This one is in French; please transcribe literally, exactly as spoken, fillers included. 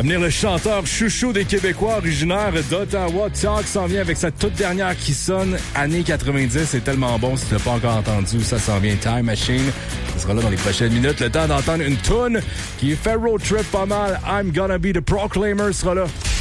venir le chanteur chouchou des Québécois originaire d'Ottawa. Talk s'en vient avec sa toute dernière qui sonne années quatre-vingt-dix. C'est tellement bon si tu l'as pas encore entendu. Ça s'en vient. Time Machine. Ça sera là dans les prochaines minutes. Le temps d'entendre une toune qui fait road trip pas mal. I'm Gonna Be the Proclaimer sera là.